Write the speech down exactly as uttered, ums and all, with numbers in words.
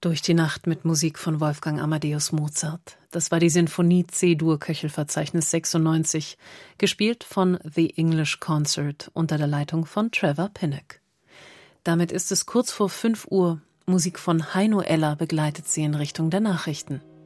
Durch die Nacht mit Musik von Wolfgang Amadeus Mozart. Das war die Sinfonie C-Dur-Köchelverzeichnis sechsundneunzig, gespielt von The English Concert unter der Leitung von Trevor Pinnock. Damit ist es kurz vor fünf Uhr. Musik von Heino Eller begleitet sie in Richtung der Nachrichten.